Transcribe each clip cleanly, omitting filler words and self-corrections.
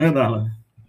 É, Darla?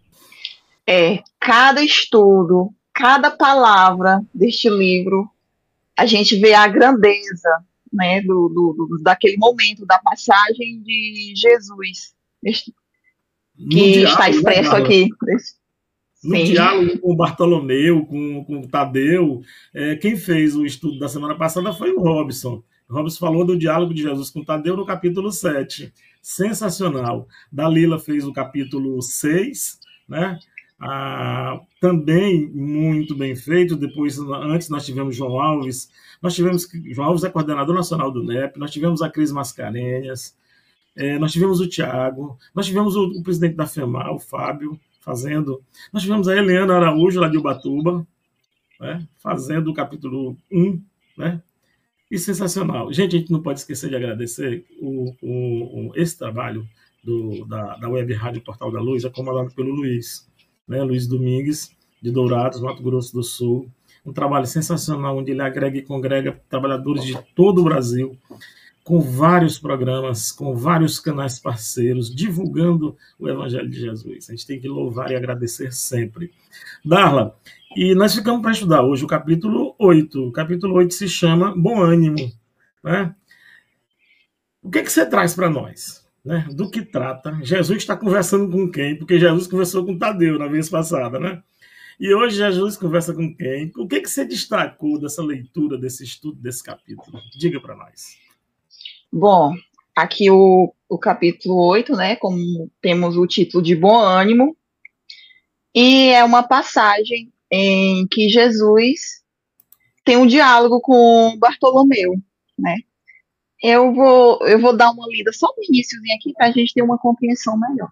Cada estudo, cada palavra deste livro, a gente vê a grandeza, né, daquele momento, da passagem de Jesus, No que está diálogo, né, expresso Darla? aqui. No Sim. diálogo com o Bartolomeu, com o Tadeu, quem fez o estudo da semana passada foi o Robson. O Robson falou do diálogo de Jesus com o Tadeu no capítulo 7. Sensacional. Dalila fez o capítulo 6, né? Também muito bem feito. Depois, antes nós tivemos João Alves. João Alves é coordenador nacional do NEP. Nós tivemos a Cris Mascarenhas. Nós tivemos o Tiago, nós tivemos o presidente da FEMAR, o Fábio, fazendo. Nós tivemos a Eliana Araújo, lá de Ubatuba, né, fazendo o capítulo 1, né? E sensacional. Gente, a gente não pode esquecer de agradecer esse trabalho da Web Rádio Portal da Luz, é comandado pelo Luiz, né? Luiz Domingues, de Dourados, Mato Grosso do Sul. Um trabalho sensacional, onde ele agrega e congrega trabalhadores de todo o Brasil, com vários programas, com vários canais parceiros, divulgando o Evangelho de Jesus. A gente tem que louvar e agradecer sempre. Darla, e nós ficamos para estudar hoje o capítulo 8. O capítulo 8 se chama Bom Ânimo. Né? O que você traz para nós? Né? Do que trata? Jesus está conversando com quem? Porque Jesus conversou com Tadeu na vez passada, né? E hoje Jesus conversa com quem? O que você destacou dessa leitura, desse estudo, desse capítulo? Diga para nós. Bom, aqui o capítulo 8, né, como temos o título de Bom Ânimo, e é uma passagem em que Jesus tem um diálogo com Bartolomeu, né? Eu vou dar uma lida só no iníciozinho aqui para a gente ter uma compreensão melhor.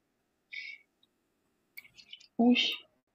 Puxa.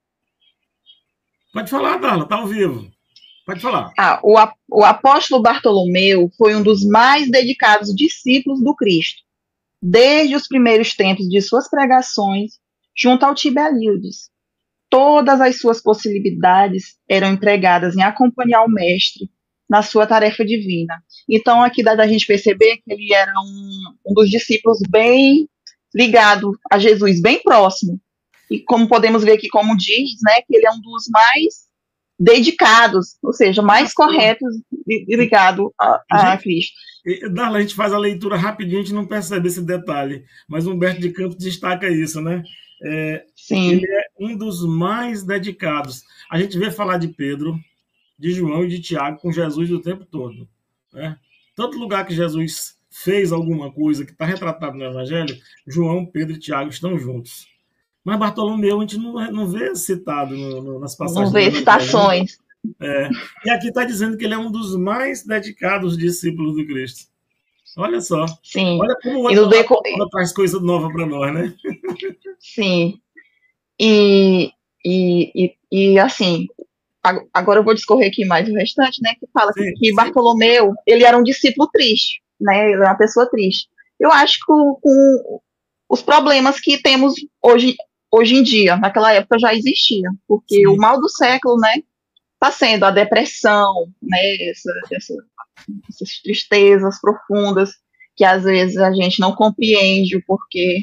Pode falar, Darla, tá ao vivo. Pode falar. O apóstolo Bartolomeu foi um dos mais dedicados discípulos do Cristo, desde os primeiros tempos de suas pregações junto ao Tiberíades. Todas as suas possibilidades eram empregadas em acompanhar o mestre na sua tarefa divina. Então, aqui dá da gente perceber que ele era um dos discípulos bem ligado a Jesus, bem próximo. E como podemos ver aqui, como diz, né, que ele é um dos mais dedicados, ou seja, mais corretos e ligado a Cristo. Darla, a gente faz a leitura rapidinho, a gente não percebe esse detalhe, mas Humberto de Campos destaca isso, né? Sim. Ele é um dos mais dedicados. A gente vê falar de Pedro, de João e de Tiago com Jesus o tempo todo. Né? Todo lugar que Jesus fez alguma coisa que está retratado no Evangelho, João, Pedro e Tiago estão juntos. Mas Bartolomeu a gente não vê citado nas passagens do Evangelho. Não vê citações. Né? E aqui está dizendo que ele é um dos mais dedicados discípulos do Cristo. Olha só. Sim. Olha como ela traz coisa nova para nós, né? Sim. E assim, agora eu vou discorrer aqui mais o restante, né? Que fala que Bartolomeu, ele era um discípulo triste, né? Ele era uma pessoa triste. Eu acho que com os problemas que temos hoje em dia, naquela época já existia, porque o mal do século, né? Está sendo a depressão, né? Essas tristezas profundas que às vezes a gente não compreende o porquê.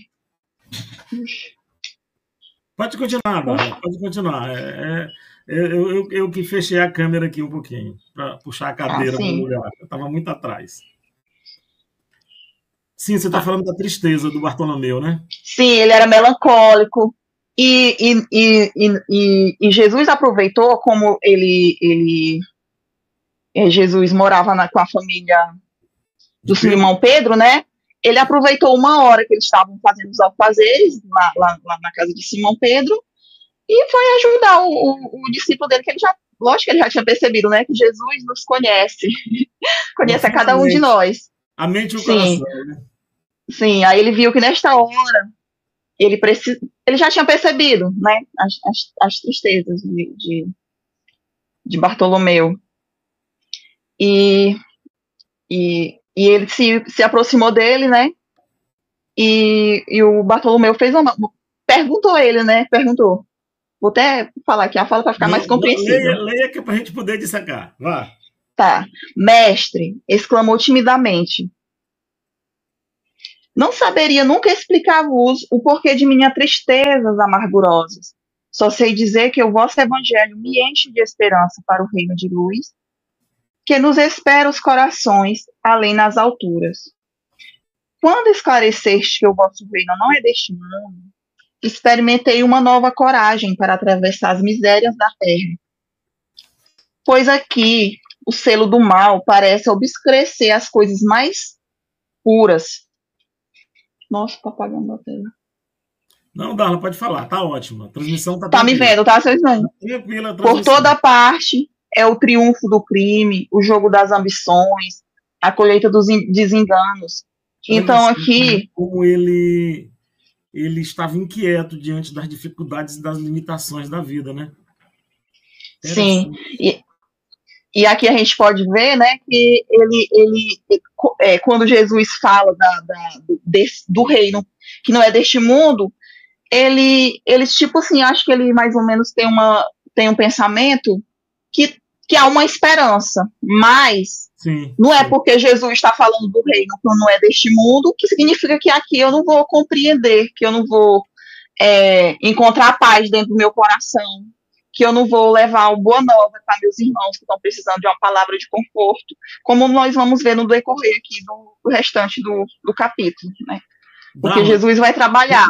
Pode continuar, Dara, pode continuar. Eu que fechei a câmera aqui um pouquinho, para puxar a cadeira para o lugar. Eu estava muito atrás. Sim, você está falando da tristeza do Bartolomeu, né? Sim, ele era melancólico. E Jesus aproveitou, como Jesus morava com a família do Simão Pedro, né? Ele aproveitou uma hora que eles estavam fazendo os alfazeres lá na casa de Simão Pedro e foi ajudar o discípulo dele, que ele já, lógico que ele já tinha percebido, né? Que Jesus nos conhece, conhece a cada um de nós. A mente e o coração, né? Sim, aí ele viu que nesta hora ele já tinha percebido, né? As tristezas de Bartolomeu. E ele se aproximou dele, né? E o Bartolomeu perguntou a ele, né? Perguntou. Vou até falar aqui a fala para ficar mais compreensível. Leia que é para a gente poder dissecar. Vá. Tá. Mestre, exclamou timidamente. Não saberia nunca explicar-vos o porquê de minhas tristezas amargurosas. Só sei dizer que o vosso evangelho me enche de esperança para o reino de luz, que nos espera os corações além nas alturas. Quando esclareceste que o vosso reino não é deste mundo, experimentei uma nova coragem para atravessar as misérias da terra. Pois aqui o selo do mal parece obscurecer as coisas mais puras. Nossa, tá apagando a tela. Não, Darla, pode falar, tá ótimo. A transmissão tá Tá me vendo, tá? Vocês vendo? tranquila. A Por transmissão. toda parte é o triunfo do crime, o jogo das ambições, a colheita dos desenganos. Então aqui, Como ele estava inquieto diante das dificuldades e das limitações da vida, né? sim, e aqui a gente pode ver, né, que quando Jesus fala do reino que não é deste mundo, eles tipo assim, acho que ele mais ou menos tem um pensamento que há uma esperança, mas não é porque Jesus está falando do reino que não é deste mundo, que significa que aqui eu não vou compreender, que eu não vou encontrar paz dentro do meu coração, que eu não vou levar uma boa nova para meus irmãos que estão precisando de uma palavra de conforto, como nós vamos ver no decorrer aqui do restante do capítulo, né? Porque Jesus vai trabalhar.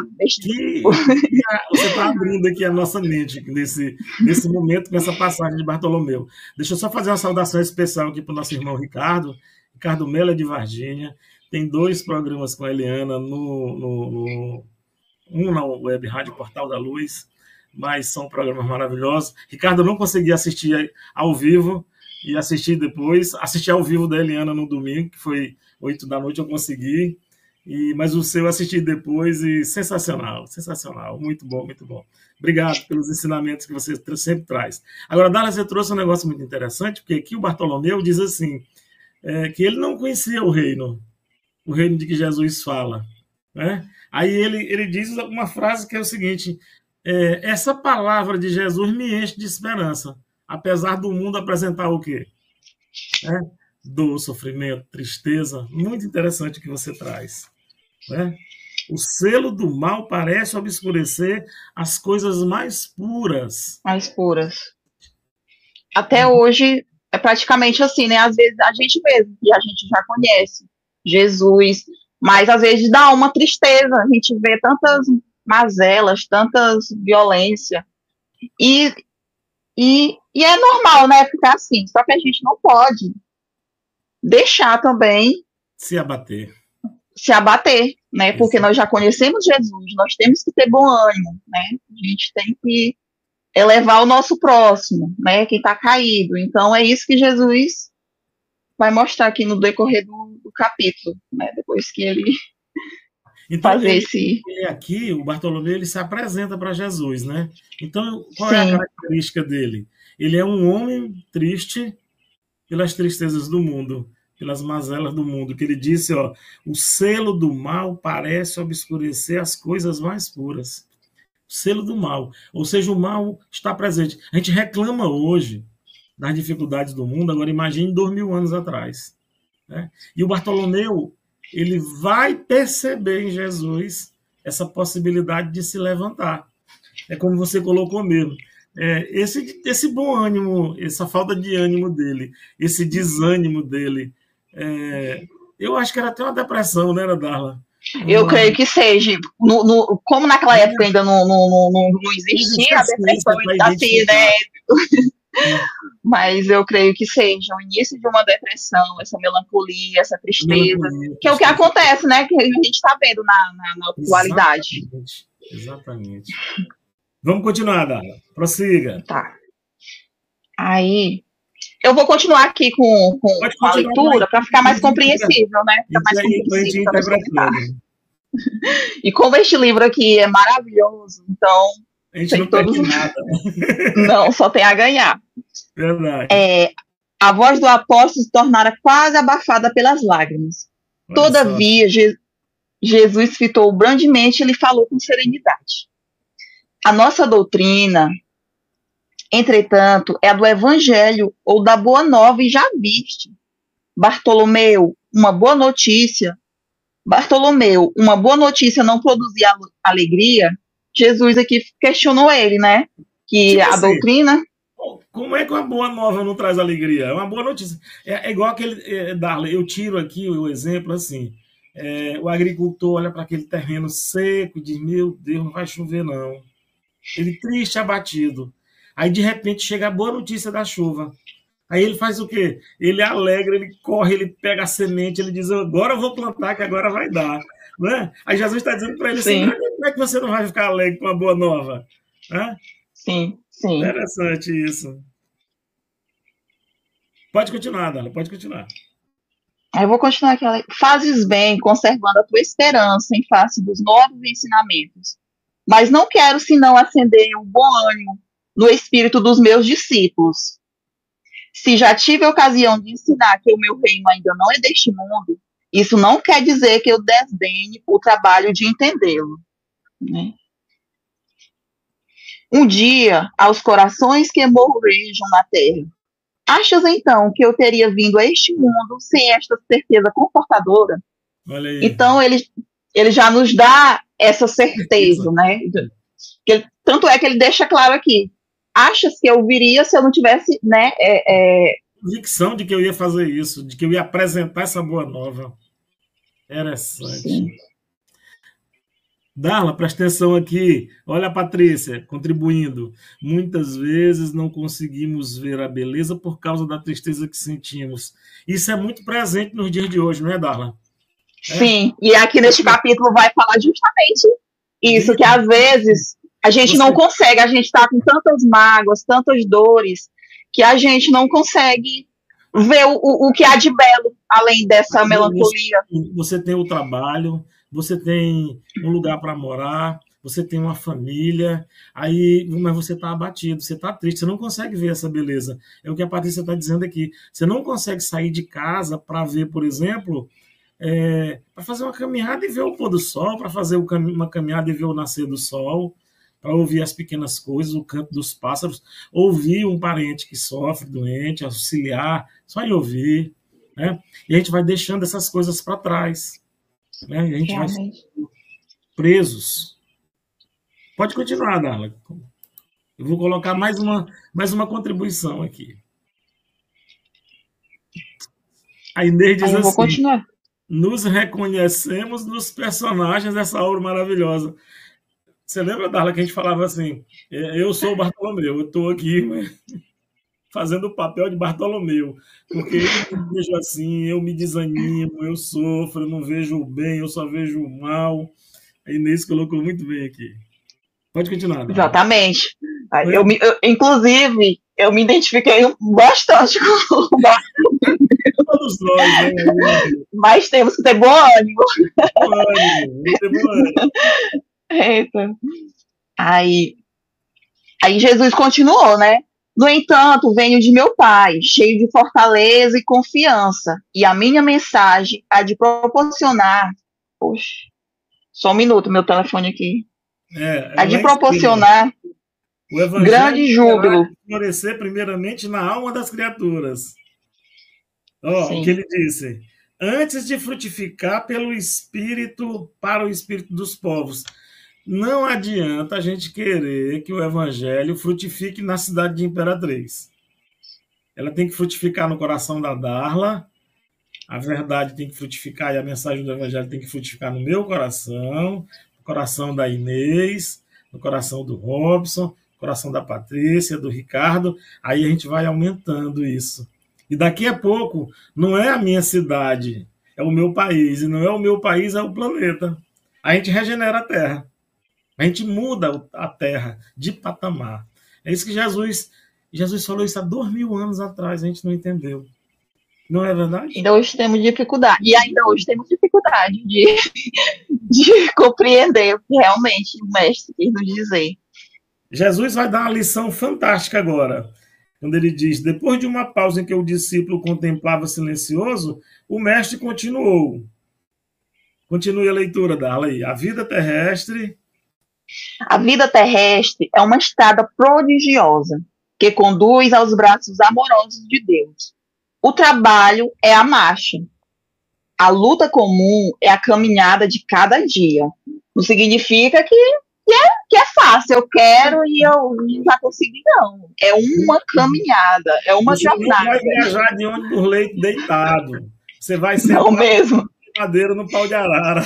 Você está abrindo aqui a nossa mente nesse momento, com essa passagem de Bartolomeu. Deixa eu só fazer uma saudação especial aqui para o nosso irmão Ricardo. Ricardo Mello é de Varginha. Tem 2 programas com a Eliana, um na Web Rádio Portal da Luz, mas são programas maravilhosos. Ricardo, eu não consegui assistir ao vivo e assistir depois. Assisti ao vivo da Eliana no domingo, que foi 8 da noite, eu consegui. Mas o seu eu assisti depois e sensacional, sensacional, muito bom, muito bom. Obrigado pelos ensinamentos que você sempre traz. Agora, Darla, você trouxe um negócio muito interessante, porque aqui o Bartolomeu diz assim, que ele não conhecia o reino de que Jesus fala, né? Aí ele diz uma frase que é o seguinte, essa palavra de Jesus me enche de esperança, apesar do mundo apresentar o quê? Dor, sofrimento, tristeza, muito interessante o que você traz. Né? O selo do mal parece obscurecer as coisas mais puras. Mais puras. Até hoje é praticamente assim, né? Às vezes a gente mesmo, que a gente já conhece Jesus, mas às vezes dá uma tristeza, a gente vê tantas mazelas, tantas violência, e é normal, né, ficar assim, só que a gente não pode deixar também se abater, né, porque nós já conhecemos Jesus, nós temos que ter bom ânimo, né, a gente tem que elevar o nosso próximo, né, quem está caído, então é isso que Jesus vai mostrar aqui no decorrer do capítulo, né, depois que ele então, fazer aqui, o Bartolomeu, ele se apresenta para Jesus, né, então qual é a característica dele? Ele é um homem triste pelas tristezas do mundo, pelas mazelas do mundo, que ele disse, ó, o selo do mal parece obscurecer as coisas mais puras. O selo do mal, ou seja, o mal está presente. A gente reclama hoje das dificuldades do mundo, agora imagine 2000 anos atrás. Né? E o Bartolomeu, ele vai perceber em Jesus essa possibilidade de se levantar. É como você colocou mesmo. Esse bom ânimo, essa falta de ânimo dele, esse desânimo dele, eu acho que era até uma depressão, né, Darla? Eu creio que seja. Como naquela época ainda não existia a depressão, assim, né? Mas eu creio que seja o início de uma depressão, essa melancolia, essa tristeza, que é o que acontece, né? Que a gente está vendo na atualidade. Exatamente. Vamos continuar, Darla. Prossiga. Tá. Aí, eu vou continuar aqui com a leitura para ficar mais compreensível, né? Ficar mais compreensível. E como este livro aqui é maravilhoso, então a gente não perde nada. Não, só tem a ganhar. Verdade. A voz do apóstolo se tornara quase abafada pelas lágrimas. Olha Todavia, Jesus fitou brandemente e lhe falou com serenidade. A nossa doutrina, entretanto, é a do evangelho ou da boa nova e já viste. Bartolomeu, uma boa notícia Bartolomeu, uma boa notícia não produzia alegria? Jesus aqui questionou ele, né? Que Tipo a assim, doutrina. como é que uma boa nova não traz alegria? É uma boa notícia. É igual aquele, Darla, eu tiro aqui o exemplo assim, o agricultor olha para aquele terreno seco e diz, meu Deus, não vai chover não. Ele triste, abatido. Aí, de repente, chega a boa notícia da chuva. Aí ele faz o quê? Ele alegra, ele corre, ele pega a semente, ele diz, agora eu vou plantar, que agora vai dar. Né? Aí Jesus está dizendo para ele assim, Sim, como é que você não vai ficar alegre com uma boa nova? Né? sim, sim. Interessante isso. Pode continuar, Dana, pode continuar. Eu vou continuar aqui. Fazes bem, conservando a tua esperança em face dos novos ensinamentos. Mas não quero senão acender o bom ânimo no espírito dos meus discípulos. Se já tive a ocasião de ensinar que o meu reino ainda não é deste mundo, isso não quer dizer que eu desdenhe o trabalho de entendê-lo. Né? Um dia, aos corações que morrejam na terra, achas então que eu teria vindo a este mundo sem esta certeza confortadora? Olha aí. Então, ele já nos dá essa certeza, né? Tanto é que ele deixa claro aqui, achas que eu viria se eu não tivesse, né? Convicção de que eu ia fazer isso, de que eu ia apresentar essa boa nova. Interessante. Sim. Darla, presta atenção aqui. Olha a Patrícia contribuindo. Muitas vezes não conseguimos ver a beleza por causa da tristeza que sentimos. Isso é muito presente nos dias de hoje, não é, Darla? Sim, e aqui neste capítulo vai falar justamente isso, que às vezes a gente não consegue, a gente está com tantas mágoas, tantas dores, que a gente não consegue ver o que há de belo, além dessa melancolia. Você tem o trabalho, você tem um lugar para morar, você tem uma família, aí, mas você está abatido, você está triste, você não consegue ver essa beleza. É o que a Patrícia está dizendo aqui. Você não consegue sair de casa para ver, por exemplo, para fazer uma caminhada e ver o pôr do sol, para fazer uma caminhada e ver o nascer do sol, para ouvir as pequenas coisas, o canto dos pássaros, ouvir um parente que sofre, doente, auxiliar, só em ouvir. Né? E a gente vai deixando essas coisas para trás. Né? E a gente Realmente. vai presos. Pode continuar, Darla. Eu vou colocar mais uma contribuição aqui. A Inês diz vou assim, continuar. nos reconhecemos nos personagens dessa obra maravilhosa. Você lembra, Darla, que a gente falava assim, eu sou o Bartolomeu, eu estou aqui fazendo o papel de Bartolomeu, porque eu me vejo assim, eu me desanimo, eu sofro, eu não vejo o bem, eu só vejo o mal. A Inês colocou muito bem aqui. Pode continuar, Darla. Exatamente. Inclusive, eu me identifiquei bastante com o Bartolomeu. Todos nós, né? Mas temos que ter bom ânimo. Bom ânimo, ter bom ânimo. Eita. Aí Jesus continuou, né? No entanto, venho de meu Pai, cheio de fortaleza e confiança, e a minha mensagem há de proporcionar. Poxa, só um minuto, meu telefone aqui. Há de proporcionar o evangelho grande júbilo. Florescer primeiramente na alma das criaturas. O que ele disse? Antes de frutificar pelo Espírito para o Espírito dos povos. Não adianta a gente querer que o evangelho frutifique na cidade de Imperatriz. Ela tem que frutificar no coração da Darla, a verdade tem que frutificar e a mensagem do evangelho tem que frutificar no meu coração, no coração da Inês, no coração do Robson, no coração da Patrícia, do Ricardo. Aí a gente vai aumentando isso. E daqui a pouco, não é a minha cidade, é o meu país. E não é o meu país, é o planeta. A gente regenera a Terra. A gente muda a Terra de patamar. É isso que Jesus falou isso há 2000 anos atrás, a gente não entendeu. Não é verdade? Ainda hoje temos dificuldade. E ainda hoje temos dificuldade de compreender o que realmente o mestre quis nos dizer. Jesus vai dar uma lição fantástica agora. Quando ele diz, depois de uma pausa em que o discípulo contemplava silencioso, o mestre continuou. Continue a leitura, Darla aí. A vida terrestre é uma estrada prodigiosa que conduz aos braços amorosos de Deus. O trabalho é a marcha. A luta comum é a caminhada de cada dia. Não significa que é fácil, eu quero e eu já consegui, não. É uma caminhada, é uma Você não vai jornada. viajar de ônibus por leito deitado. Você vai Não sentar mesmo. de madeira no pau de arara.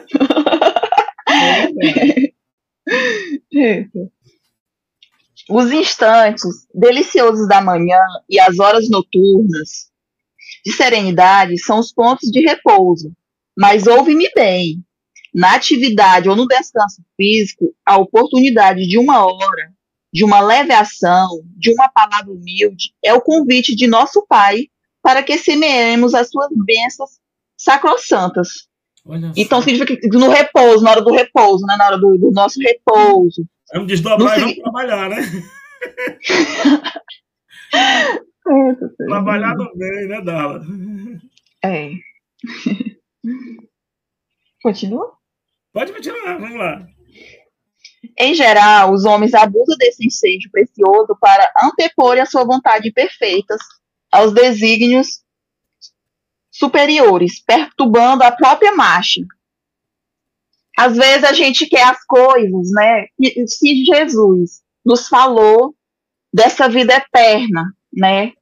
Os instantes deliciosos da manhã e as horas noturnas de serenidade são os pontos de repouso. Mas ouve-me bem, na atividade ou no descanso físico, a oportunidade de uma hora, de uma leve ação, de uma palavra humilde, é o convite de nosso Pai para que semeemos as suas bênçãos sacrossantas. Então, significa que no repouso, na hora do repouso, né? Na hora do nosso repouso. Vamos desdobrar e vamos trabalhar, né? Trabalhar bem, né, Darla? É. Continua? Pode continuar, vamos lá. Em geral, os homens abusam desse ensejo precioso para antepor a sua vontade perfeita aos desígnios superiores, perturbando a própria marcha. Às vezes a gente quer as coisas, né? Se Jesus nos falou dessa vida eterna, né?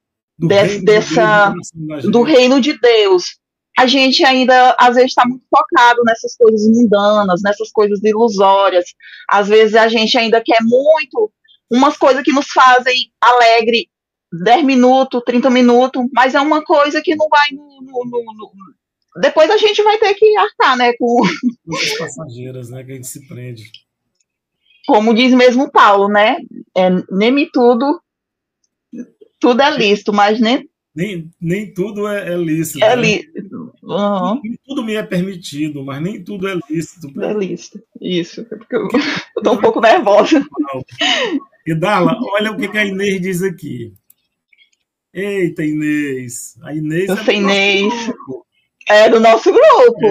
Do reino de Deus, a gente ainda às vezes está muito focado nessas coisas mundanas, nessas coisas ilusórias. Às vezes a gente ainda quer muito umas coisas que nos fazem alegre 10 minutos, 30 minutos, mas é uma coisa que não vai depois a gente vai ter que arcar, né, com as passageiras, né, que a gente se prende. Como diz mesmo Paulo, né, nem tudo é lícito, mas nem tudo é lícito. É lícito. Uhum. Tudo me é permitido, mas nem tudo é lícito. É lícito, isso, porque eu tô um pouco nervosa. E Darla, olha o que a Inês diz aqui. Eita, Inês. A Inês é do nosso grupo.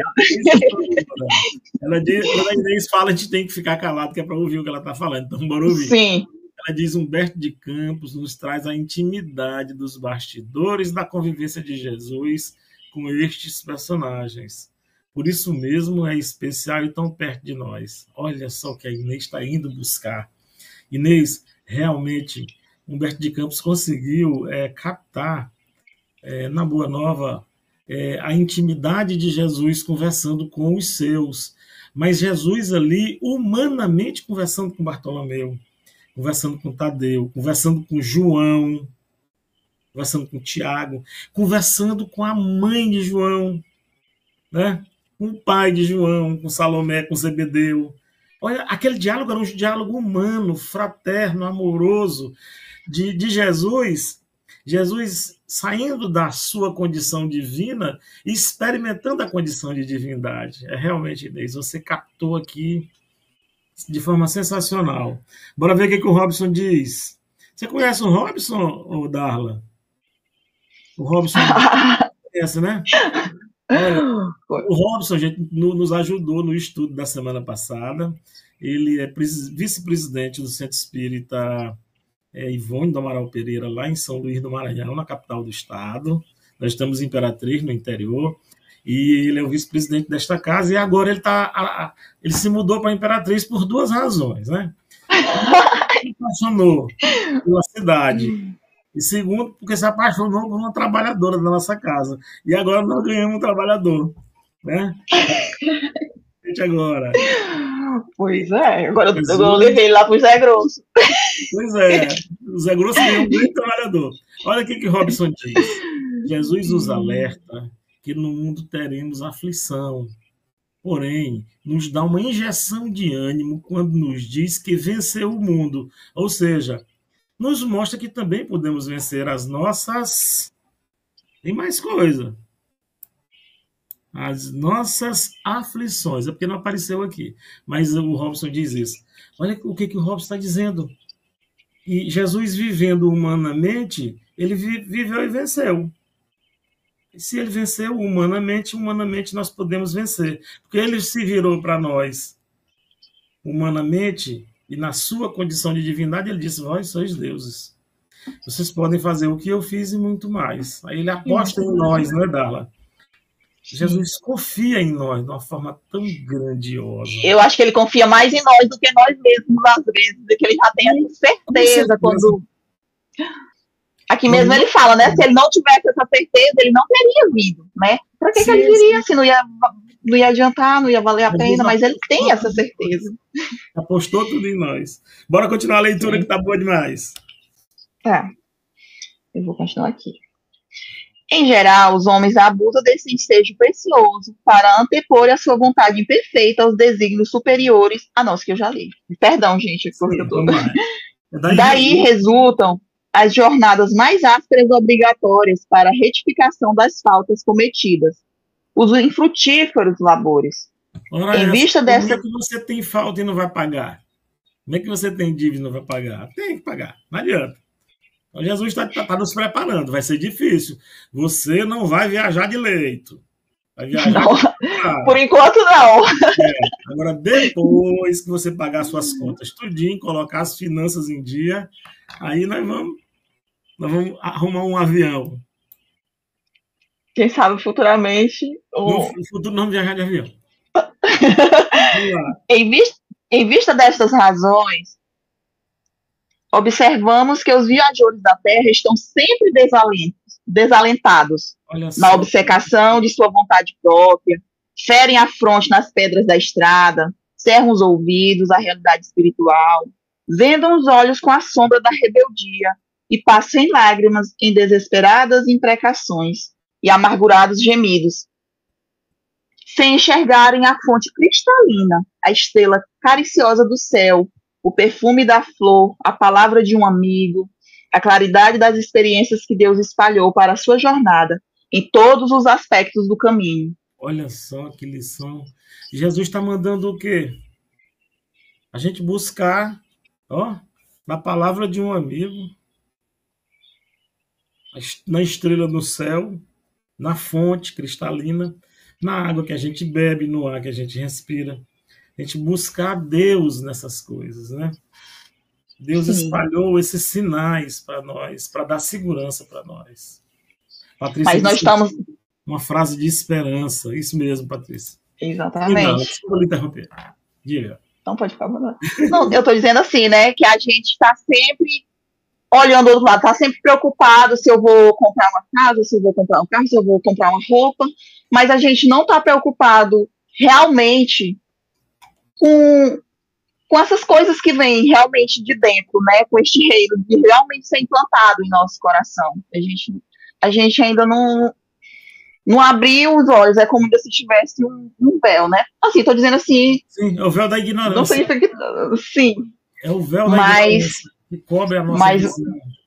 Ela diz, quando a Inês fala, a gente tem que ficar calado, que é para ouvir o que ela está falando. Então, bora ouvir. Sim. Ela diz: Humberto de Campos nos traz a intimidade dos bastidores da convivência de Jesus com estes personagens. Por isso mesmo é especial e tão perto de nós. Olha só o que a Inês está indo buscar. Inês, realmente, Humberto de Campos conseguiu captar na Boa Nova a intimidade de Jesus conversando com os seus. Mas Jesus ali, humanamente, conversando com Bartolomeu, conversando com Tadeu, conversando com João, conversando com Tiago, conversando com a mãe de João, né? Com o pai de João, com Salomé, com Zebedeu. Olha, aquele diálogo era um diálogo humano, fraterno, amoroso, de Jesus saindo da sua condição divina e experimentando a condição de divindade. É realmente, Inês, você captou aqui de forma sensacional. Bora ver o que o Robson diz. Você conhece o Robson, Darla? O Robson conhece, né? Olha, o Robson, gente, nos ajudou no estudo da semana passada. Ele é vice-presidente do Centro Espírita Ivone do Amaral Pereira, lá em São Luís do Maranhão, na capital do estado. Nós estamos em Imperatriz, no interior, e ele é o vice-presidente desta casa, e agora ele se mudou para Imperatriz por duas razões, né? Ele se apaixonou pela cidade, e segundo, porque se apaixonou por uma trabalhadora da nossa casa, e agora nós ganhamos um trabalhador, né? Agora. Pois é, agora eu levei lá pro Zé Grosso. Pois é, o Zé Grosso é um grande trabalhador. Olha o que Robson diz. Jesus nos alerta que no mundo teremos aflição, porém, nos dá uma injeção de ânimo quando nos diz que venceu o mundo. Ou seja, nos mostra que também podemos vencer as nossas... Tem mais coisa. As nossas aflições. É porque não apareceu aqui. Mas o Robson diz isso. Olha o que o Robson está dizendo. E Jesus, vivendo humanamente, ele viveu e venceu. E se ele venceu humanamente nós podemos vencer. Porque ele se virou para nós humanamente, e na sua condição de divindade, ele disse: vós sois deuses. Vocês podem fazer o que eu fiz e muito mais. Aí ele aposta em nós, não é, Darla? Jesus confia em nós de uma forma tão grandiosa. Eu acho que ele confia mais em nós do que nós mesmos, às vezes, que ele já tem essa certeza. Quando... Aqui mesmo ele fala, né? Se ele não tivesse essa certeza, ele não teria vindo, né? Para que ele viria se não ia adiantar, não ia valer a pena, mas ele tem essa certeza. Apostou tudo em nós. Bora continuar a leitura, que tá boa demais. Tá. Eu vou continuar aqui. Em geral, os homens abusam desse ensejo precioso para antepor a sua vontade imperfeita aos desígnios superiores a nós, que eu já li. Perdão, gente. Daí resultam as jornadas mais ásperas obrigatórias para a retificação das faltas cometidas, os infrutíferos labores. Ora, em vista dessa... Como é que você tem falta e não vai pagar? Como é que você tem dívida e não vai pagar? Tem que pagar, não adianta. Então, Jesus está nos preparando, vai ser difícil. Você não vai viajar de leito. Vai viajar por enquanto, não. Agora, depois que você pagar suas contas tudinho, colocar as finanças em dia, aí nós vamos arrumar um avião. Quem sabe futuramente... No futuro não vamos viajar de avião. Em vista destas razões, observamos que os viajores da Terra estão sempre desalentados na obcecação de sua vontade própria, ferem a fronte nas pedras da estrada, cerram os ouvidos à realidade espiritual, vendam os olhos com a sombra da rebeldia e passam em lágrimas em desesperadas imprecações e amargurados gemidos, sem enxergarem a fonte cristalina, a estrela cariciosa do céu, o perfume da flor, a palavra de um amigo, a claridade das experiências que Deus espalhou para a sua jornada, em todos os aspectos do caminho. Olha só que lição. Jesus está mandando o quê? A gente buscar, na palavra de um amigo, na estrela no céu, na fonte cristalina, na água que a gente bebe, no ar que a gente respira. A gente buscar Deus nessas coisas, né? Deus espalhou esses sinais para nós, para dar segurança para nós. Patrícia, mas nós estamos... Uma frase de esperança. Isso mesmo, Patrícia. Exatamente. Não, desculpa lhe interromper. Diga. Não pode ficar mandando. Não, eu estou dizendo assim, né? Que a gente está sempre olhando do outro lado, está sempre preocupado se eu vou comprar uma casa, se eu vou comprar um carro, se eu vou comprar uma roupa, mas a gente não está preocupado realmente com essas coisas que vêm realmente de dentro, né? Com este reino de realmente ser implantado em nosso coração. A gente ainda não abriu os olhos, é como se tivesse um véu, né? Assim, estou dizendo assim... Sim, é o véu da ignorância. Não sei se aqui... Sim. É o véu da ignorância que cobre a nossa visão.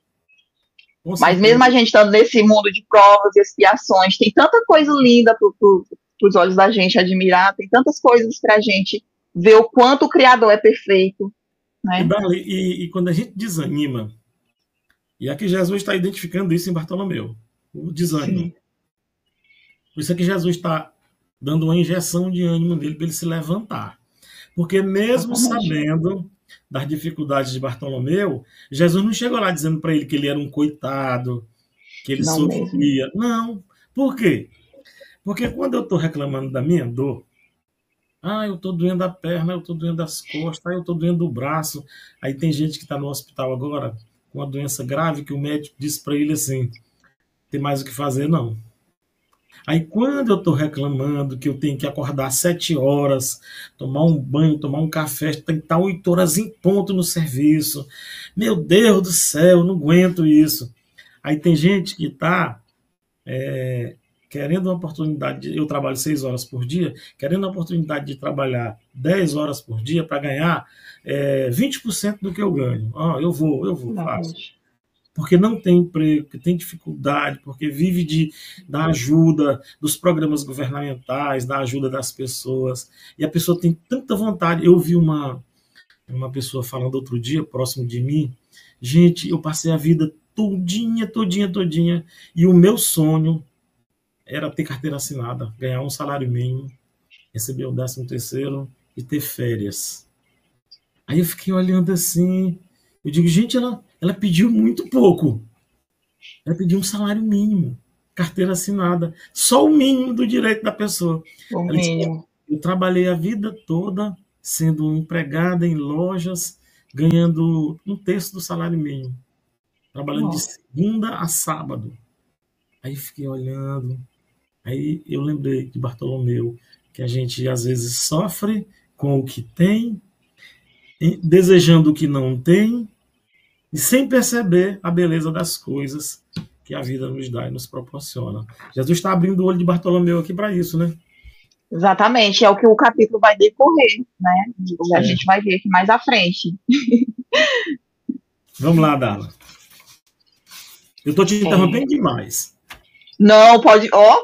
Mas mesmo a gente estando nesse mundo de provas e expiações, tem tanta coisa linda para os olhos da gente admirar, tem tantas coisas para a gente ver o quanto o Criador é perfeito. Né? E quando a gente desanima, e aqui Jesus está identificando isso em Bartolomeu, o desânimo. Sim. Por isso é que Jesus está dando uma injeção de ânimo nele para ele se levantar. Porque mesmo sabendo das dificuldades de Bartolomeu, Jesus não chegou lá dizendo para ele que ele era um coitado, que ele sofria. Não. Por quê? Porque quando eu estou reclamando da minha dor, eu estou doendo a perna, eu estou doendo as costas, eu estou doendo o braço. Aí tem gente que está no hospital agora com uma doença grave que o médico disse para ele assim, tem mais o que fazer, não. Aí quando eu estou reclamando que eu tenho que acordar às 7 horas, tomar um banho, tomar um café, tem que estar 8 horas em ponto no serviço. Meu Deus do céu, não aguento isso. Aí tem gente que está querendo uma oportunidade, eu trabalho 6 horas por dia, querendo a oportunidade de trabalhar 10 horas por dia para ganhar 20% do que eu ganho. Eu vou, faço. Porque não tem emprego, porque tem dificuldade, porque vive da ajuda dos programas governamentais, da ajuda das pessoas, e a pessoa tem tanta vontade. Eu vi uma pessoa falando outro dia, próximo de mim, gente, eu passei a vida todinha, e o meu sonho era ter carteira assinada, ganhar um salário mínimo, receber o 13º e ter férias. Aí eu fiquei olhando assim, eu digo, gente, ela pediu muito pouco. Ela pediu um salário mínimo. carteira assinada. Só o mínimo do direito da pessoa. O Ela disse, mínimo. eu trabalhei a vida toda sendo empregada em lojas, ganhando um terço do salário mínimo. Trabalhando de Nossa. segunda a sábado. Aí fiquei olhando. Aí eu lembrei de Bartolomeu, que a gente às vezes sofre com o que tem, desejando o que não tem, e sem perceber a beleza das coisas que a vida nos dá e nos proporciona. Jesus está abrindo o olho de Bartolomeu aqui para isso, né? Exatamente, é o que o capítulo vai decorrer, né? A É. gente vai ver aqui mais à frente. Vamos lá, Darla. Eu estou te interrompendo demais. Não, pode. Ó.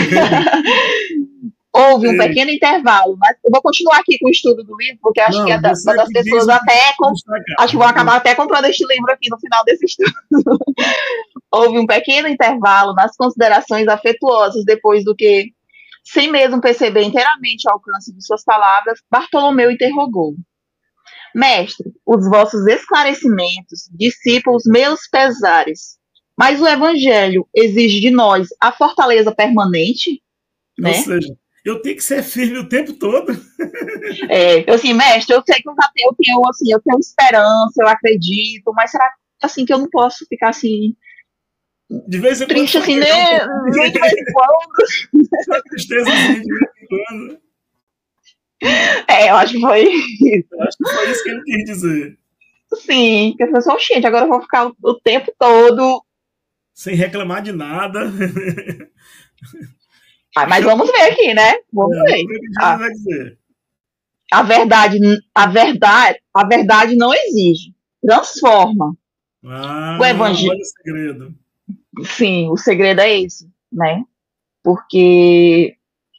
Houve um pequeno intervalo, mas eu vou continuar aqui com o estudo do livro, porque acho que das pessoas acho que vão acabar até comprando este livro aqui no final desse estudo. Houve um pequeno intervalo nas considerações afetuosas depois do que, sem mesmo perceber inteiramente o alcance de suas palavras, Bartolomeu interrogou: Mestre, os vossos esclarecimentos, discípulos meus pesares, mas o Evangelho exige de nós a fortaleza permanente, né? Ou seja, eu tenho que ser firme o tempo todo. Eu assim, mestre, eu sei que eu tenho esperança, eu acredito, mas será assim que eu não posso ficar assim de vez em quando triste assim, né? De vez em quando. Uma tristezazinha de vez em quando. Eu acho que foi isso. Eu acho que foi isso que ele quis dizer. Sim, que eu falei, gente, agora eu vou ficar o tempo todo sem reclamar de nada. Mas vamos ver aqui, né? Vamos ver. Vai dizer. A verdade não exige, transforma. O evangelho. Olha o segredo. Sim, o segredo é esse, né? Porque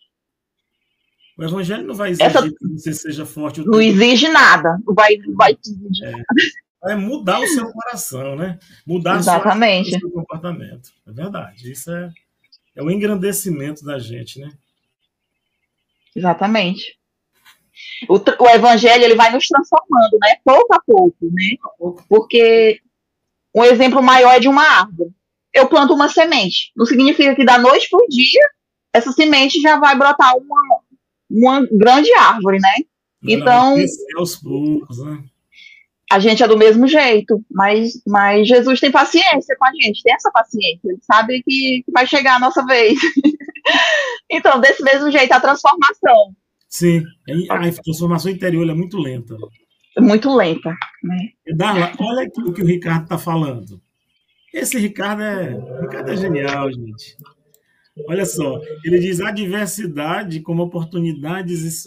o evangelho não vai exigir que você seja forte. Não exige nada, não vai exigir. Vai mudar o seu coração, né? Mudar o seu comportamento. É verdade. Isso é o engrandecimento da gente, né? Exatamente. O evangelho ele vai nos transformando, né? Pouco a pouco, né? Porque um exemplo maior é de uma árvore. Eu planto uma semente. Não significa que da noite para o dia essa semente já vai brotar uma grande árvore, né? Então, aos poucos, né? A gente é do mesmo jeito, mas Jesus tem paciência com a gente, tem essa paciência, ele sabe que vai chegar a nossa vez. Então, desse mesmo jeito, a transformação. Sim, a transformação interior é muito lenta. Muito lenta, né? Darla, olha aqui o que o Ricardo está falando. Esse Ricardo é genial, gente. Olha só, ele diz adversidades como oportunidades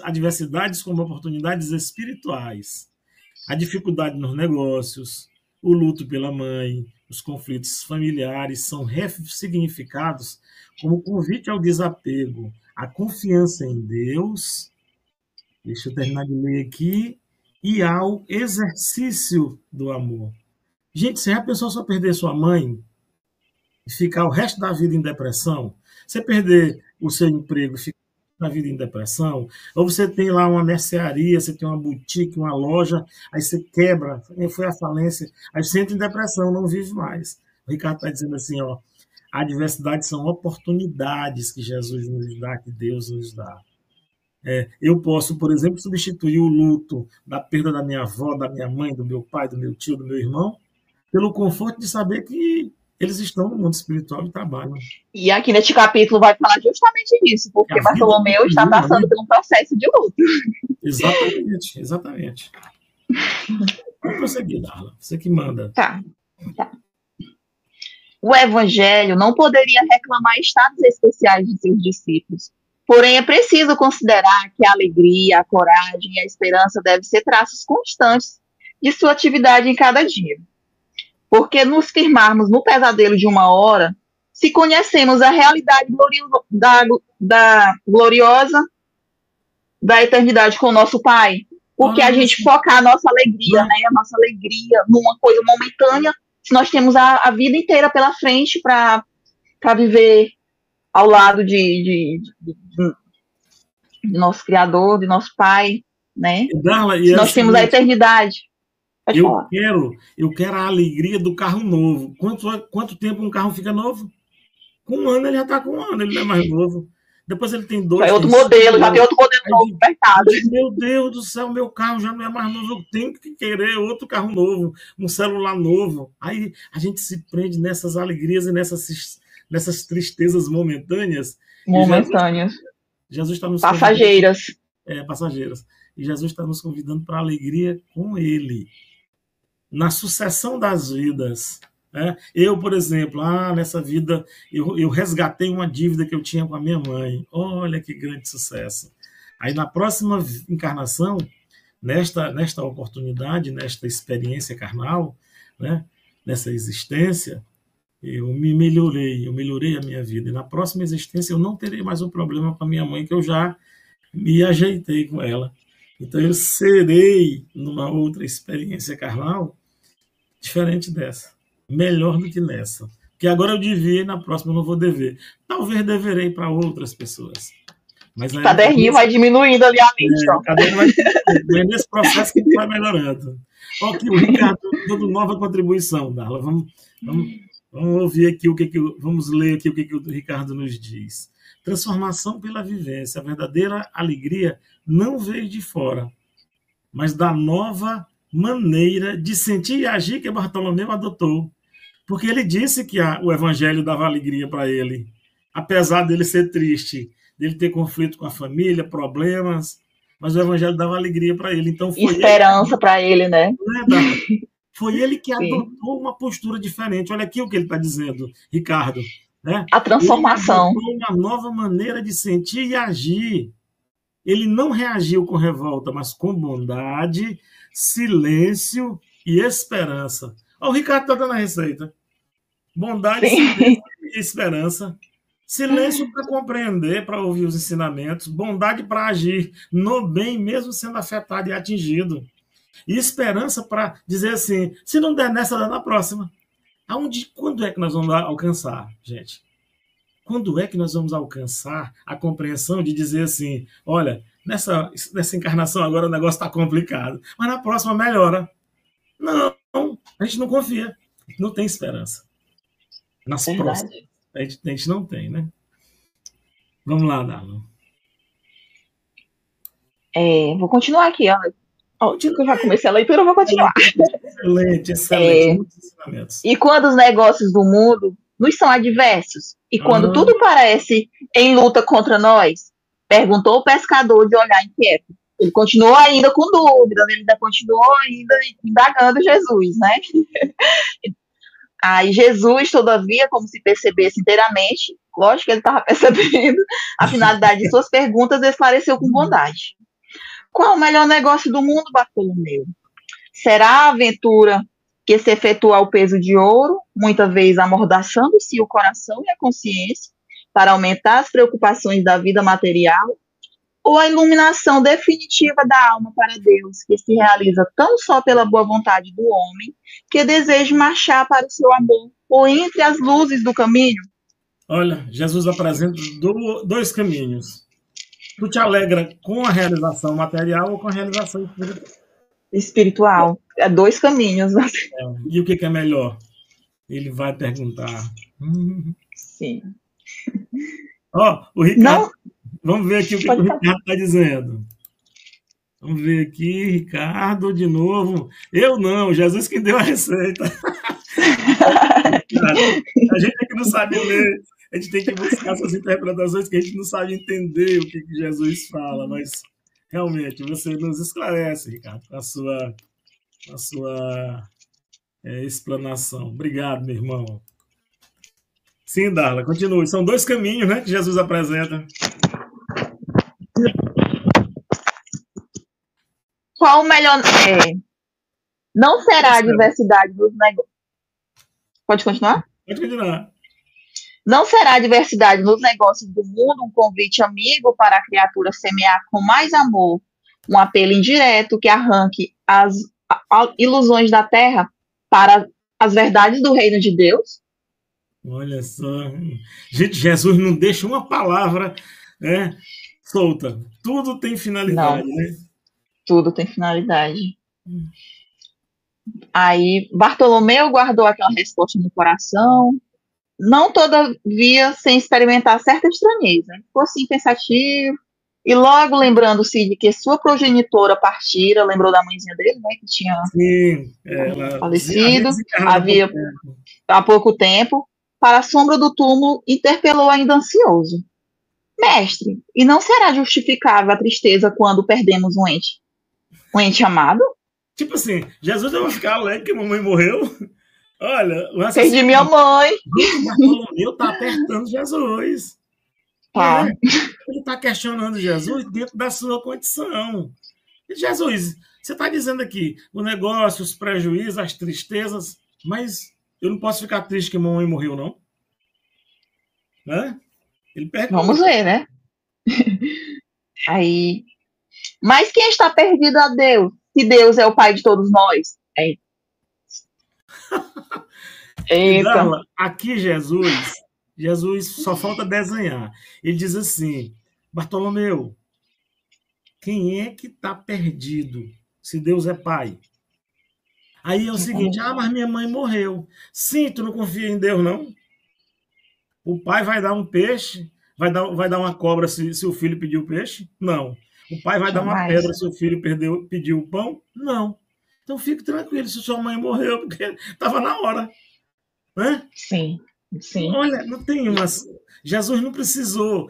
espirituais. A dificuldade nos negócios, o luto pela mãe, os conflitos familiares são ressignificados como convite ao desapego, à confiança em Deus, deixa eu terminar de ler aqui, e ao exercício do amor. Gente, se a pessoa só perder sua mãe e ficar o resto da vida em depressão, você perder o seu emprego e ficar na vida em depressão, ou você tem lá uma mercearia, você tem uma boutique, uma loja, aí você quebra, foi a falência, aí você entra em depressão, não vive mais. O Ricardo está dizendo assim, ó, a adversidade são oportunidades que Jesus nos dá, que Deus nos dá. Eu posso, por exemplo, substituir o luto da perda da minha avó, da minha mãe, do meu pai, do meu tio, do meu irmão, pelo conforto de saber que eles estão no mundo espiritual e trabalham. E aqui neste capítulo vai falar justamente disso, porque Bartolomeu está passando por um processo de luto. Exatamente. Vamos prosseguir, Darla. Você que manda. Tá. O Evangelho não poderia reclamar estados especiais de seus discípulos. Porém, é preciso considerar que a alegria, a coragem e a esperança devem ser traços constantes de sua atividade em cada dia. Porque nos firmarmos no pesadelo de uma hora, se conhecemos a realidade gloriosa da eternidade com o nosso Pai, porque a gente focar a nossa alegria, né, a nossa alegria numa coisa momentânea, se nós temos a vida inteira pela frente para viver ao lado de nosso Criador, de nosso Pai, né? Darla, se nós temos a eternidade. Eu quero a alegria do carro novo. Quanto tempo um carro fica novo? Com 1 ano ele já está com 1 ano, ele não é mais novo. Depois ele tem 2. Já tem outro modelo novo mercado. Meu Deus do céu, meu carro já não é mais novo, eu tenho que querer outro carro novo, um celular novo. Aí a gente se prende nessas alegrias e nessas tristezas momentâneas. Jesus está nos passageiras. Passageiras. E Jesus está nos convidando para a alegria com Ele. Na sucessão das vidas. Eu, por exemplo, nessa vida, eu resgatei uma dívida que eu tinha com a minha mãe. Olha que grande sucesso. Aí, na próxima encarnação, nesta oportunidade, nesta experiência carnal, né, nessa existência, eu melhorei a minha vida. E na próxima existência, eu não terei mais um problema com a minha mãe, que eu já me ajeitei com ela. Então, eu serei, numa outra experiência carnal, diferente dessa. Melhor do que nessa. Porque agora eu devia e na próxima eu não vou dever. Talvez deverei para outras pessoas. Mas o caderninho vai diminuindo ali a mente. O caderninho vai diminuindo. É nesse processo que ele vai melhorando. Olha aqui o Ricardo dando nova contribuição, Darla. Vamos ouvir aqui vamos ler aqui o que o Ricardo nos diz. Transformação pela vivência. A verdadeira alegria não veio de fora, mas da nova maneira de sentir e agir que Bartolomeu adotou. Porque ele disse que o evangelho dava alegria para ele, apesar dele ser triste, dele ter conflito com a família, problemas, mas o evangelho dava alegria para ele. Então foi esperança para ele, né? Foi ele que adotou uma postura diferente. Olha aqui o que ele está dizendo, Ricardo. Né? A transformação. Ele adotou uma nova maneira de sentir e agir. Ele não reagiu com revolta, mas com bondade, silêncio e esperança. O Ricardo está dando a receita. Bondade, silêncio e esperança. Silêncio para compreender, para ouvir os ensinamentos. Bondade para agir no bem, mesmo sendo afetado e atingido. E esperança para dizer assim, se não der nessa, dá na próxima. Quando é que nós vamos alcançar, gente? Quando é que nós vamos alcançar a compreensão de dizer assim, olha, nessa encarnação agora o negócio está complicado, mas na próxima melhora? Não, a gente não confia, não tem esperança. Nas próximas, a gente não tem, né? Vamos lá, Darla. Vou continuar aqui, ó. Que eu já comecei a leitura, eu vou continuar. Excelente. Muitos ensinamentos. E quando os negócios do mundo nos são adversos, e quando tudo parece em luta contra nós, perguntou o pescador de olhar inquieto. Ele continuou ainda com dúvida, ele ainda continuou ainda indagando Jesus, né? Aí Jesus, todavia, como se percebesse inteiramente, lógico que ele estava percebendo a finalidade de suas perguntas, esclareceu com bondade. Qual o melhor negócio do mundo, Bartolomeu? Será a aventura que se efetua ao peso de ouro, muitas vezes amordaçando-se o coração e a consciência, para aumentar as preocupações da vida material, ou a iluminação definitiva da alma para Deus, que se realiza tão só pela boa vontade do homem, que deseja marchar para o seu amor, ou entre as luzes do caminho? Olha, Jesus apresenta 2 caminhos. Tu te alegra com a realização material ou com a realização espiritual? 2 caminhos. E o que é melhor? Ele vai perguntar. Sim. O Ricardo... Vamos ver aqui o que o Ricardo está dizendo. Vamos ver aqui, Ricardo, de novo. Eu não, Jesus que deu a receita. A gente é que não sabe ler, a gente tem que buscar essas interpretações que a gente não sabe entender o que Jesus fala, mas realmente você nos esclarece, Ricardo, com a sua explanação. Obrigado, meu irmão. Sim, Darla, continue. São 2 caminhos, né, que Jesus apresenta. Qual o melhor... não será a diversidade dos negócios... Pode continuar? Pode continuar. Não será a diversidade nos negócios do mundo um convite amigo para a criatura semear com mais amor um apelo indireto que arranque as ilusões da terra para as verdades do reino de Deus? Olha só. Gente, Jesus não deixa uma palavra solta. Tudo tem finalidade, né? Tudo tem finalidade. Aí Bartolomeu guardou aquela resposta no coração, não todavia sem experimentar certa estranheza. Ficou assim pensativo, e logo lembrando-se de que sua progenitora partira, lembrou da mãezinha dele, né, que tinha Sim, ela havia falecido, desencarnado há pouco havia tempo. há pouco tempo, para a sombra do túmulo, interpelou ainda ansioso. Mestre, e não será justificável a tristeza quando perdemos um ente amado? Tipo assim, Jesus vai ficar alegre que a mamãe morreu? Olha, o Perdi raciocínio. minha mãe. Gente, o Bartolomeu está apertando Jesus. Não é? Tá, Ele está questionando Jesus dentro da sua condição. E Jesus, você está dizendo aqui o negócio, os prejuízos, as tristezas, mas eu não posso ficar triste que a mamãe morreu, não? Né? Ele vamos pergunta. ver, né? Aí, mas quem está perdido a Deus? Se Deus é o Pai de todos nós. E Eita, Darla, aqui Jesus só falta desenhar. Ele diz assim: Bartolomeu, quem é que está perdido se Deus é Pai? Aí é o seguinte: mas minha mãe morreu. Sim, tu não confia em Deus, não? O pai vai dar um peixe, vai dar uma cobra se o filho pediu peixe? Não. O pai vai dar uma jamais. pedra se o filho pediu o pão? Não. Então fique tranquilo se sua mãe morreu, porque estava na hora. Né? Sim, sim. Olha, não tem umas. Jesus não precisou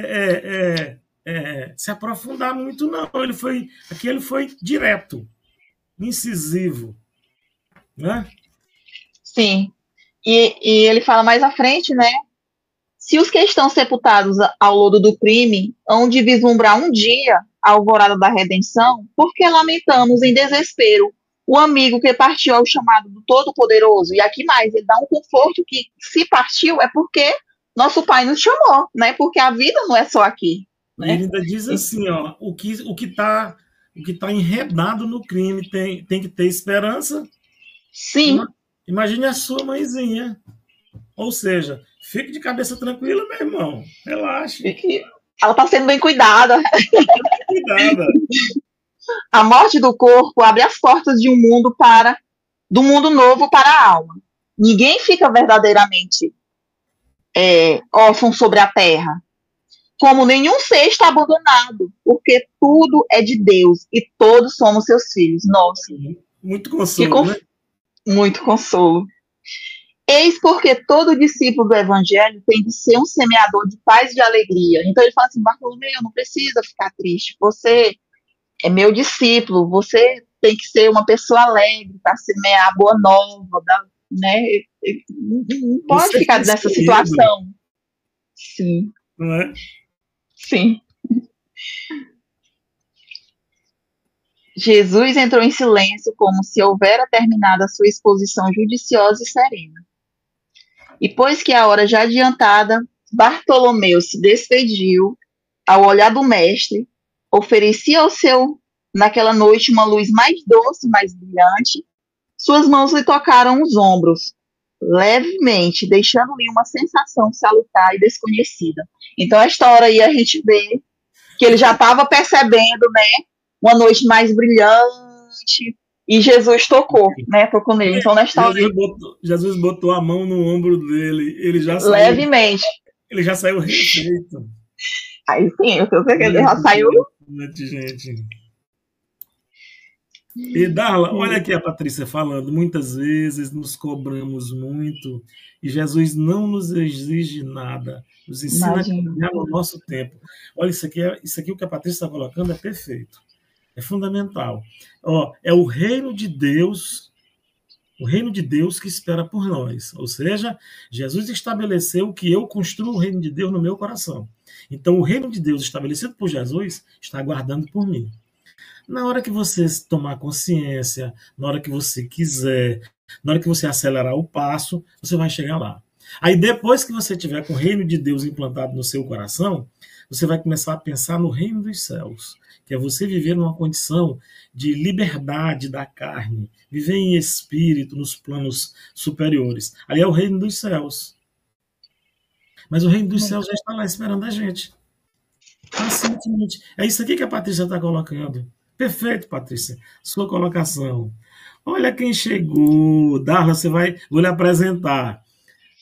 se aprofundar muito, não. Aqui ele foi direto, incisivo. Né? Sim. E ele fala mais à frente, né? Se os que estão sepultados ao lodo do crime hão de vislumbrar um dia a alvorada da redenção, por que lamentamos em desespero o amigo que partiu ao chamado do Todo-Poderoso? E aqui mais, ele dá um conforto que se partiu é porque nosso Pai nos chamou, né? Porque a vida não é só aqui, E ele né? ainda diz assim, ó, o que tá enredado no crime tem que ter esperança. Sim, Imagine a sua mãezinha. Ou seja, fique de cabeça tranquila, meu irmão. Relaxe. ela está sendo bem cuidada. Cuidada. A morte do corpo abre as portas de do mundo novo para a alma. Ninguém fica verdadeiramente órfão sobre a terra. Como nenhum ser está abandonado, porque tudo é de Deus e todos somos seus filhos. Nossa, Muito que consolo, né? muito consolo. Eis porque todo discípulo do evangelho tem de ser um semeador de paz e de alegria. Então ele fala assim, Bartolomeu, não precisa ficar triste. Você é meu discípulo, você tem que ser uma pessoa alegre para semear a boa nova, né? Não pode Você ficar foi nessa escolhido, situação. Sim, não é? sim. Jesus entrou em silêncio, como se houvera terminado a sua exposição judiciosa e serena. E pois que a hora já adiantada, Bartolomeu se despediu, ao olhar do mestre, oferecia ao seu, naquela noite, uma luz mais doce, mais brilhante. Suas mãos lhe tocaram os ombros, levemente, deixando-lhe uma sensação salutar e desconhecida. Então, esta hora aí a gente vê que ele já estava percebendo, né, uma noite mais brilhante, e Jesus tocou, né, tocou nele. Então, nesta hora aí, Jesus botou a mão no ombro dele, levemente. ele já saiu refeito. Aí sim, eu sei que ele já saiu. Gente. E Darla, olha aqui a Patrícia falando, muitas vezes nos cobramos muito e Jesus não nos exige nada, nos ensina a Imagina. caminhar no nosso tempo. Olha, isso aqui o que a Patrícia está colocando é perfeito, é fundamental. Ó, é o reino de Deus que espera por nós. Ou seja, Jesus estabeleceu que eu construo o reino de Deus no meu coração. Então, o reino de Deus estabelecido por Jesus está aguardando por mim. Na hora que você tomar consciência, na hora que você quiser, na hora que você acelerar o passo, você vai chegar lá. Aí depois que você tiver com o reino de Deus implantado no seu coração, você vai começar a pensar no reino dos céus, que é você viver numa condição de liberdade da carne, viver em espírito nos planos superiores. Ali é o reino dos céus. Mas o reino dos céus já está lá esperando a gente. Pacientemente. É isso aqui que a Patrícia está colocando. Perfeito, Patrícia. Sua colocação. Olha quem chegou. Darla, vou lhe apresentar.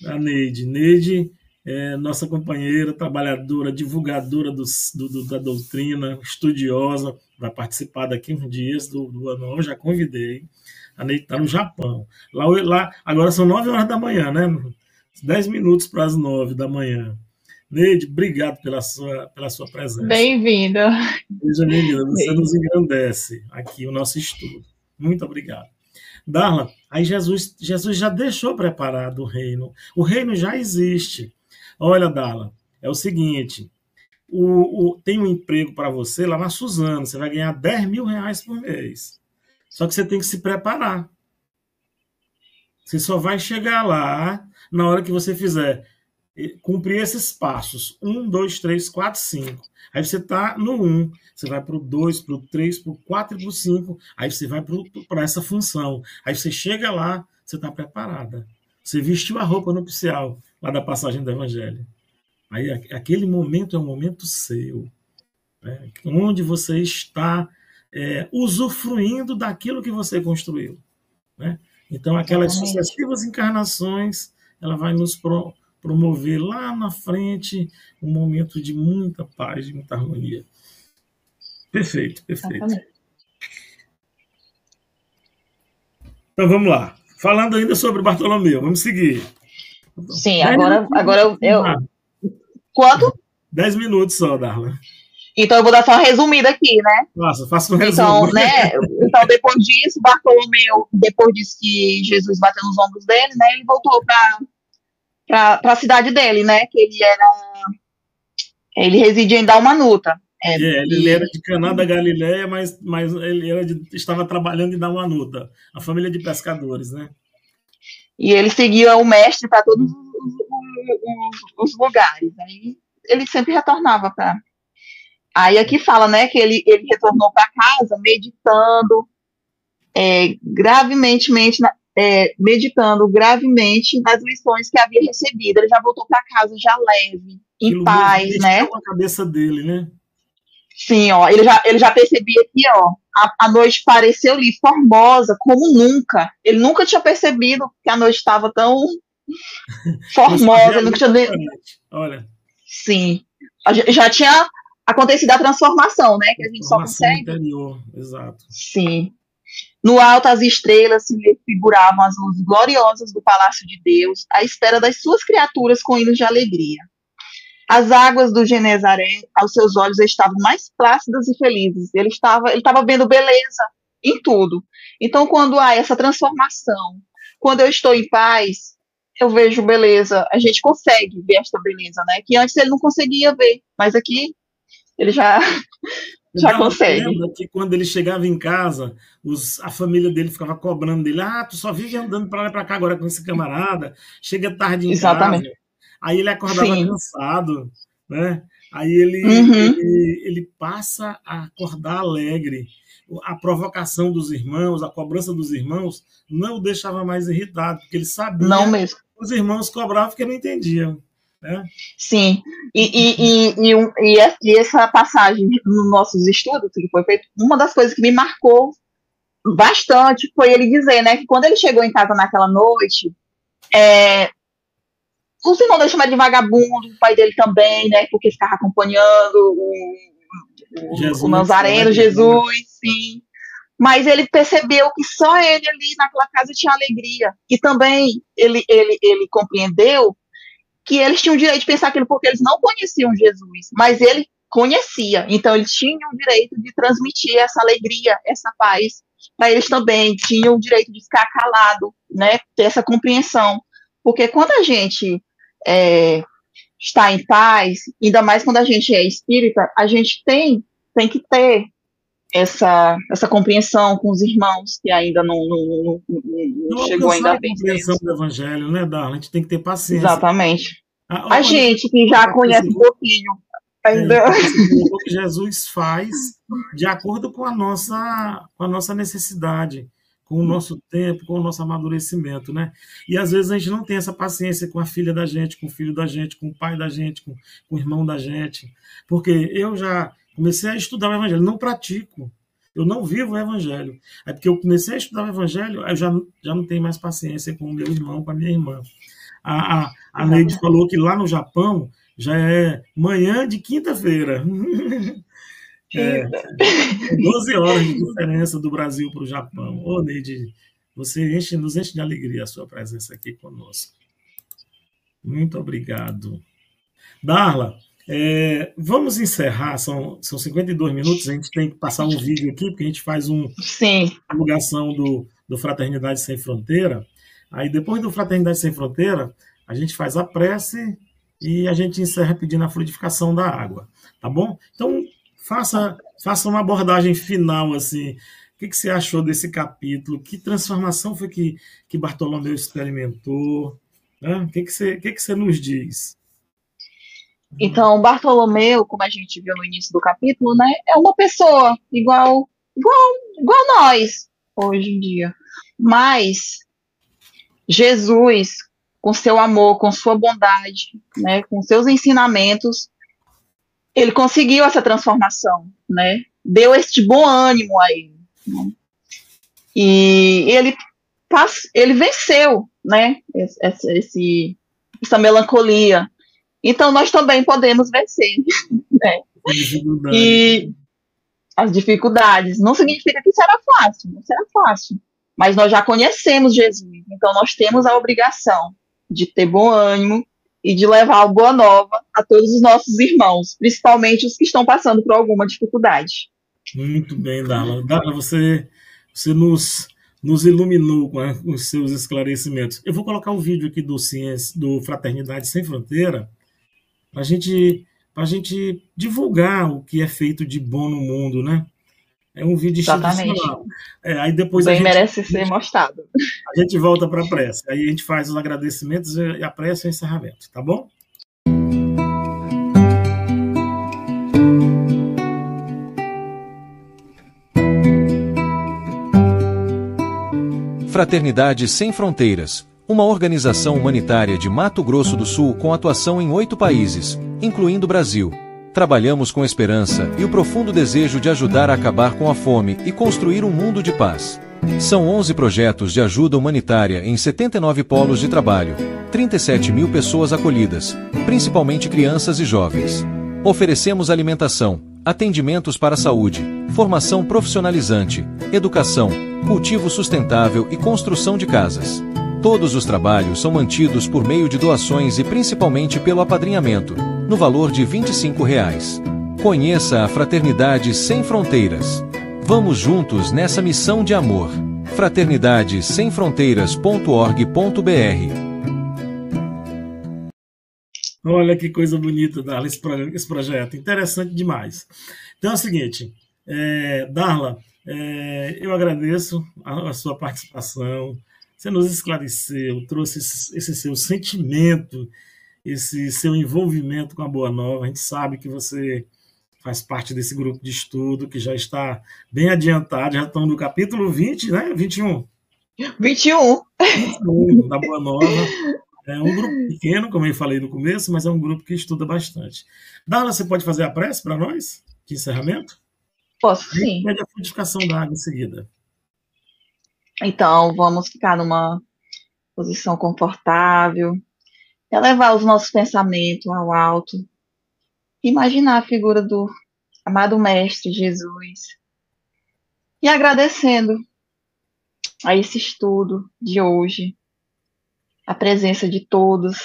A Neide. Neide é nossa companheira, trabalhadora, divulgadora da doutrina, estudiosa, vai participar daqui uns dias do anual, já convidei. A Neide está no Japão. Lá, agora são 9 horas da manhã, né? 10 minutos para as 9 da manhã. Neide, obrigado pela sua presença. Bem-vinda. Seja bem-vinda, você nos engrandece aqui o nosso estudo. Muito obrigado. Darla, aí Jesus já deixou preparado o reino já existe. Olha, Darla, é o seguinte, tem um emprego para você lá na Suzano, você vai ganhar R$ 10.000 por mês, só que você tem que se preparar, você só vai chegar lá na hora que você fizer cumprir esses passos, 1, 2, 3, 4, 5. Aí você está no 1, você vai para o 2, para o 3, para o 4 e para o 5, aí você vai para essa função. Aí você chega lá, você está preparada. Você vestiu a roupa nupcial lá da passagem do Evangelho. Aí aquele momento é um momento seu, né, onde você está usufruindo daquilo que você construiu. Né? Então, aquelas sucessivas encarnações, ela vai nos promover lá na frente um momento de muita paz, de muita harmonia. Perfeito, perfeito. Então vamos lá. Falando ainda sobre Bartolomeu, vamos seguir. Sim, agora eu... Quanto? 10 minutos só, Darla. Então eu vou dar só uma resumida aqui, né? Nossa, faça um resumo. Então, depois disso, Bartolomeu, depois disso que Jesus bateu nos ombros dele, né? Ele voltou para a cidade dele, né? Que ele residia em Dalmanuta. Ele era de Caná da Galileia, mas ele estava trabalhando em Dalmanuta, a família de pescadores, né? E ele seguia o mestre para todos os lugares. Aí ele sempre retornava para... Aí aqui fala, né, que ele retornou para casa meditando meditando gravemente nas lições que havia recebido. Ele já voltou para casa já leve, em paz, né? Com a cabeça dele, né? Sim, ó, ele já percebia que, ó, a noite pareceu-lhe formosa como nunca. Ele nunca tinha percebido que a noite estava tão formosa. Nunca tinha... Olha. Sim, já tinha acontecido a transformação, né? Que a gente só consegue. Interior, exato. Sim. No alto, as estrelas se figuravam as luzes gloriosas do palácio de Deus, à espera das suas criaturas com hinos de alegria. As águas do Genezaré, aos seus olhos, estavam mais plácidas e felizes. Ele estava vendo beleza em tudo. Então, quando há essa transformação, quando eu estou em paz, eu vejo beleza. A gente consegue ver esta beleza, né? Que antes ele não conseguia ver, mas aqui ele já consegue. Lembra que quando ele chegava em casa, a família dele ficava cobrando dele, tu só vive andando para lá e para cá agora com esse camarada, chega tarde em casa. Aí ele acordava cansado, né? Aí ele passa a acordar alegre. A provocação dos irmãos, a cobrança dos irmãos não o deixava mais irritado, porque ele sabia que os irmãos cobravam porque não entendiam. Né? Sim, e essa passagem nos nossos estudos que foi feito, uma das coisas que me marcou bastante foi ele dizer, né, que quando ele chegou em casa naquela noite, os irmãos dele chamaram de vagabundo, o pai dele também, né, porque ficava acompanhando o Nazareno, Jesus, sim. Mas ele percebeu que só ele ali naquela casa tinha alegria. E também ele compreendeu que eles tinham o direito de pensar aquilo porque eles não conheciam Jesus, mas ele conhecia. Então eles tinham o direito de transmitir essa alegria, essa paz para eles também. Tinham o direito de ficar calado, né, ter essa compreensão. Porque quando a gente está em paz, ainda mais quando a gente é espírita, a gente tem que ter essa compreensão com os irmãos que ainda não chegou ainda bem. A compreensão do Evangelho, né, Darla? A gente tem que ter paciência. Exatamente. A gente que já conhece um pouquinho ainda. O que Jesus faz de acordo com a nossa necessidade, com o nosso tempo, com o nosso amadurecimento, né? E às vezes a gente não tem essa paciência com a filha da gente, com o filho da gente, com o pai da gente, com o irmão da gente. Porque eu já comecei a estudar o Evangelho, não pratico, eu não vivo o Evangelho. É porque eu comecei a estudar o Evangelho, eu já não tenho mais paciência com o meu irmão, com a minha irmã. A Neide falou que lá no Japão já é manhã de quinta-feira. 12 horas de diferença do Brasil para o Japão. Ô, Neide, você nos enche de alegria a sua presença aqui conosco. Muito obrigado. Darla, vamos encerrar, são 52 minutos, a gente tem que passar um vídeo aqui, porque a gente faz uma divulgação do Fraternidade Sem Fronteira. Aí, depois do Fraternidade Sem Fronteira, a gente faz a prece e a gente encerra pedindo a fluidificação da água, tá bom? Então, faça uma abordagem final, assim. O que você achou desse capítulo? Que transformação foi que Bartolomeu experimentou? O que você nos diz? Então, Bartolomeu, como a gente viu no início do capítulo, né, é uma pessoa igual nós, hoje em dia. Mas Jesus, com seu amor, com sua bondade, né, com seus ensinamentos, ele conseguiu essa transformação, né? Deu este bom ânimo a ele. Né? E ele venceu, né, essa melancolia. Então, nós também podemos vencer, né? E as dificuldades. Não significa que será fácil, não será fácil. Mas nós já conhecemos Jesus, então nós temos a obrigação de ter bom ânimo e de levar a boa nova a todos os nossos irmãos, principalmente os que estão passando por alguma dificuldade. Muito bem, Darla. Darla, você nos iluminou com os seus esclarecimentos. Eu vou colocar o vídeo aqui do Fraternidade Sem Fronteira para a gente divulgar o que é feito de bom no mundo, né? É um vídeo institucional. Aí depois merece ser mostrado. A gente volta para a prece. Aí a gente faz os agradecimentos e a prece e o encerramento, tá bom? Fraternidade Sem Fronteiras, uma organização humanitária de Mato Grosso do Sul com atuação em 8 países, incluindo o Brasil. Trabalhamos com esperança e o profundo desejo de ajudar a acabar com a fome e construir um mundo de paz. São 11 projetos de ajuda humanitária em 79 polos de trabalho, 37 mil pessoas acolhidas, principalmente crianças e jovens. Oferecemos alimentação, atendimentos para a saúde, formação profissionalizante, educação, cultivo sustentável e construção de casas. Todos os trabalhos são mantidos por meio de doações e principalmente pelo apadrinhamento, no valor de R$ 25. Conheça a Fraternidade Sem Fronteiras. Vamos juntos nessa missão de amor. fraternidadesemfronteiras.org.br. Olha que coisa bonita, Darla, esse projeto. Interessante demais. Então é o seguinte, Darla, eu agradeço a sua participação. Você nos esclareceu, trouxe esse seu sentimento, esse seu envolvimento com a Boa Nova. A gente sabe que você faz parte desse grupo de estudo, que já está bem adiantado, já estão no capítulo 20, né? 21. 21 da Boa Nova. É um grupo pequeno, como eu falei no começo, mas é um grupo que estuda bastante. Darla, você pode fazer a prece para nós, de encerramento? Posso, sim. Pede a frutificação da água em seguida. Então, vamos ficar numa posição confortável, elevar os nossos pensamentos ao alto, imaginar a figura do amado Mestre Jesus e agradecendo a esse estudo de hoje, a presença de todos.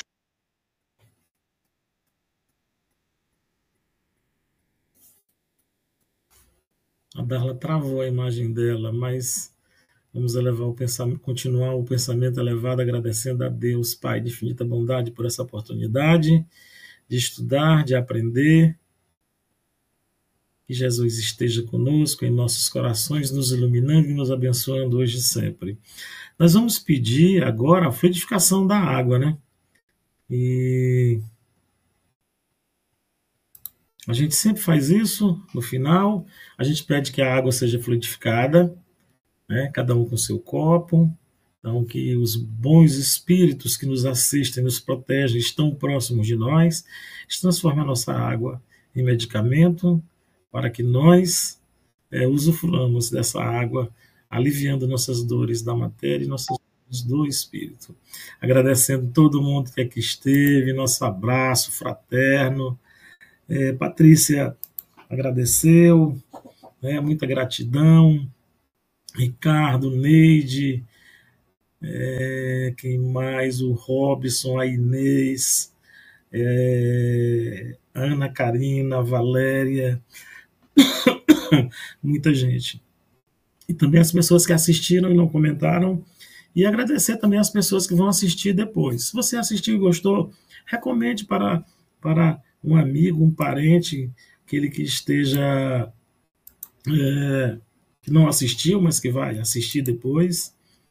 A Darla travou a imagem dela, mas vamos elevar continuar o pensamento elevado, agradecendo a Deus, Pai de infinita bondade, por essa oportunidade de estudar, de aprender. Que Jesus esteja conosco em nossos corações, nos iluminando e nos abençoando hoje e sempre. Nós vamos pedir agora a fluidificação da água, né? E a gente sempre faz isso no final. A gente pede que a água seja fluidificada, né? Cada um com seu copo. Então, que os bons espíritos que nos assistem, nos protegem, estão próximos de nós, transformem a nossa água em medicamento, para que nós usufruamos dessa água, aliviando nossas dores da matéria e nossas do Espírito. Agradecendo todo mundo que aqui esteve, nosso abraço fraterno. Patrícia agradeceu, muita gratidão. Ricardo, Neide, quem mais? O Robson, a Inês, Ana Karina, Valéria, muita gente. E também as pessoas que assistiram e não comentaram. E agradecer também as pessoas que vão assistir depois. Se você assistiu e gostou, recomende para um amigo, um parente, aquele que esteja... que não assistiu, mas que vai assistir depois.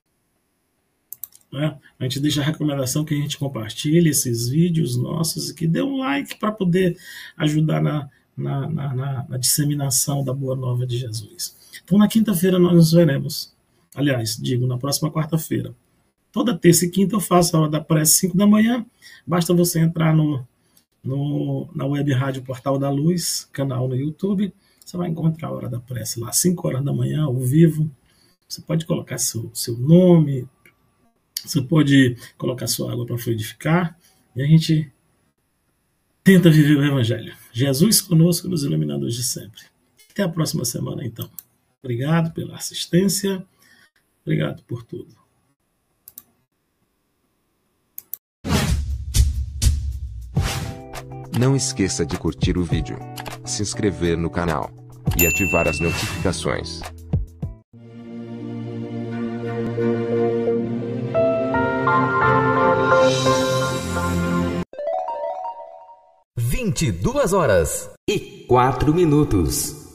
A gente deixa a recomendação que a gente compartilhe esses vídeos nossos e que dê um like para poder ajudar na disseminação da Boa Nova de Jesus. Então, na quinta-feira nós nos veremos. Aliás, na próxima quarta-feira. Toda terça e quinta eu faço a hora da prece 5 da manhã. Basta você entrar na Web Rádio Portal da Luz, canal no YouTube. Você vai encontrar a hora da prece lá, 5 horas da manhã, ao vivo. Você pode colocar seu nome, você pode colocar sua água para fluidificar, e a gente tenta viver o Evangelho. Jesus conosco, nos iluminando hoje e sempre. Até a próxima semana, então. Obrigado pela assistência, obrigado por tudo. Não esqueça de curtir o vídeo, se inscrever no canal e ativar as notificações. (22 horas e 4 minutos).